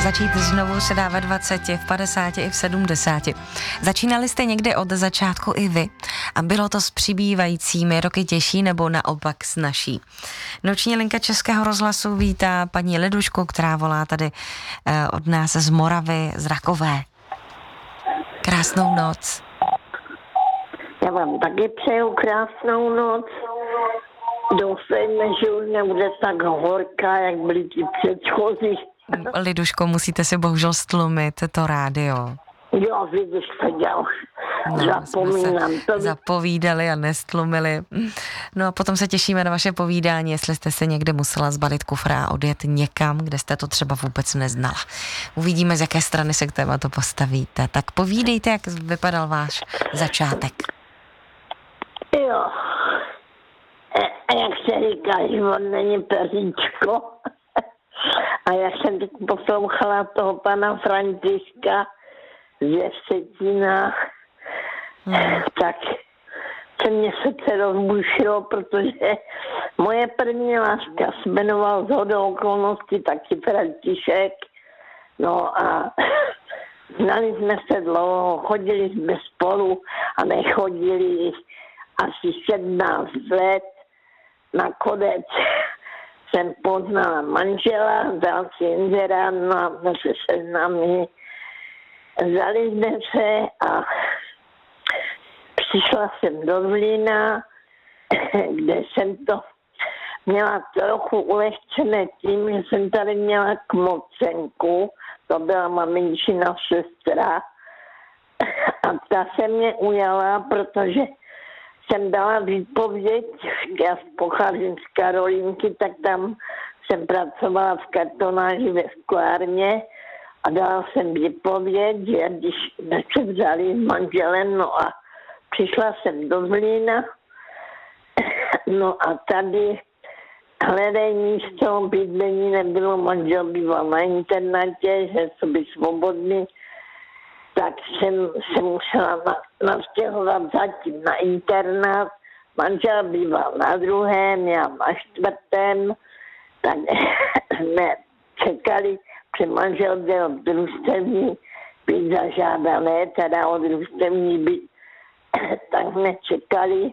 začít znovu se dá ve 20, v 50 i v 70. Začínali jste někdy od začátku i vy a bylo to s přibývajícími roky těžší nebo naopak snazší. Noční linka Českého rozhlasu vítá paní Lidušku, která volá tady od nás z Moravy, z Rakové. Krásnou noc. Já vám taky přeju krásnou noc. Doufejme, že už nebude tak horká, jak byly ty předchozí. Liduško, musíte si bohužel stlumit to rádio. Jo, vidíš, to dělám. Zapomínám to. Zapovídali a nestlumili. No a potom se těšíme na vaše povídání, jestli jste se někde musela zbalit kufra a odjet někam, kde jste to třeba vůbec neznala. Uvidíme, z jaké strany se k tématu postavíte. Tak povídejte, jak vypadal váš začátek. Jo. A jak se říká, život není peříčko. A jak jsem teď poslouchala toho pana Františka ze Vsetína, tak se mě srdce rozbušilo, protože moje první láska se jmenovala shodou okolností taky František. No a znali jsme se dlouho, chodili jsme spolu a nechodili asi 17 let. Nakonec jsem poznala manžela, dal si inzerát, no a jsme se seznámili. Vzali jsme se a přišla jsem do Zlína, kde jsem to měla trochu ulehčené tím, že jsem tady měla kmocenku, to byla maminčina sestra, a ta se mě ujala, protože jsem dala výpověď, já pocházím z Karolínky, tak tam jsem pracovala v kartonáži ve sklárně a dala jsem výpověď, že když se vzali s manželem, no a přišla jsem do Zlína, no a tady hledej místo, bydlení nebylo, manžel býval na internátě, že to by svobodný, tak jsem se musela navstěhovat zatím na internát. Manžel býval na druhém, já na čtvrtém, tak jsme čekali, že manžel byl družstevní být zažádané, teda o družstevní být, tak jsme čekali,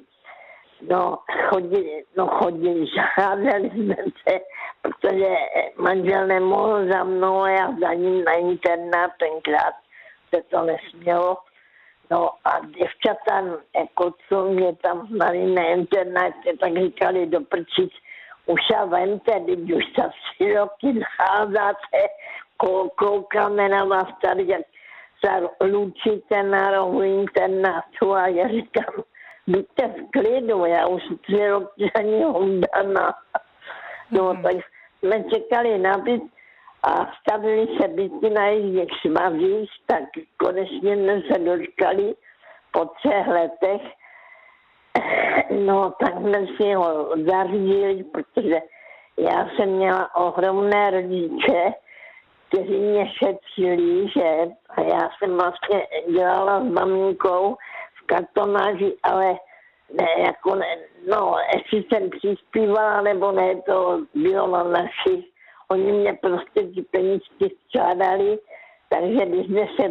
chodili, žádali jsme se, protože manžel nemohl za mnou a já za ním na internát tenkrát se to nesmělo. No a děvčata, jako co mě tam znali na internetě, tak říkali do prčic, už a vemte, teď už za 3 roky nacházíte, koukáme na vás tady, jak se lučíte na rohu internátu a já říkám, buďte v klidu, já už 3 roky ani hondaná. No tak jsme čekali na byt a stavili se byty na jejich svazích, tak konečně jsme se dočkali po 3 letech. No tak jsme si ho zařídili, protože já jsem měla ohromné rodiče, kteří mě šetřili, že a já jsem vlastně dělala s maminkou v kartonáži, ale jestli jsem přispívala nebo ne, to bylo na našich. Oni mě prostě ty penízky vkládali, takže když jsme se